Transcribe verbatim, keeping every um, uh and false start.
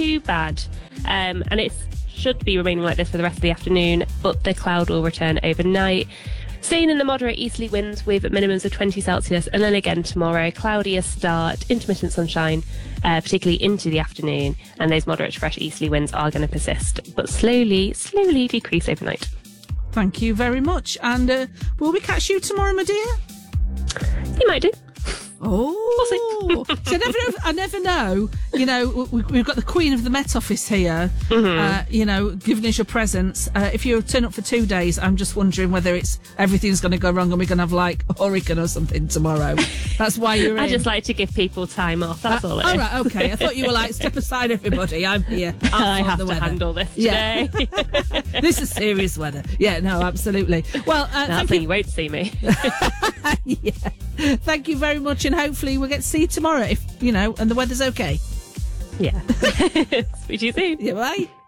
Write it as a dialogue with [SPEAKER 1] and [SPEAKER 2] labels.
[SPEAKER 1] too bad. Um, and it should be remaining like this for the rest of the afternoon, but the cloud will return overnight. Staying in the moderate easterly winds with minimums of twenty Celsius, and then again tomorrow, cloudier start, intermittent sunshine, uh, particularly into the afternoon, and those moderate to fresh easterly winds are going to persist, but slowly, slowly decrease overnight.
[SPEAKER 2] Thank you very much. And uh, will we catch you tomorrow, my dear?
[SPEAKER 1] You might do.
[SPEAKER 2] Oh,
[SPEAKER 1] we'll
[SPEAKER 2] so I never know. I never know. You know, we, we've got the Queen of the Met Office here.
[SPEAKER 1] Mm-hmm.
[SPEAKER 2] Uh, you know, giving us your presents. Uh, if you turn up for two days, I'm just wondering whether it's everything's going to go wrong and we're going to have like a hurricane or something tomorrow. That's why you're in.
[SPEAKER 1] I just like to give people time off. That's
[SPEAKER 2] uh,
[SPEAKER 1] all it
[SPEAKER 2] all
[SPEAKER 1] is.
[SPEAKER 2] right, okay. I thought you were like, step aside, everybody. I'm here. I'll
[SPEAKER 1] I
[SPEAKER 2] sort
[SPEAKER 1] have
[SPEAKER 2] the
[SPEAKER 1] to
[SPEAKER 2] weather.
[SPEAKER 1] handle this
[SPEAKER 2] Yeah.
[SPEAKER 1] today.
[SPEAKER 2] This is serious weather. Yeah, no, absolutely. Well, uh,
[SPEAKER 1] That's
[SPEAKER 2] thank
[SPEAKER 1] how
[SPEAKER 2] you.
[SPEAKER 1] you won't see me.
[SPEAKER 2] Yeah. Thank you very much, and hopefully we'll get to see you tomorrow if, you know, and the weather's okay.
[SPEAKER 1] Yeah. Speak to you soon.
[SPEAKER 2] Yeah, bye.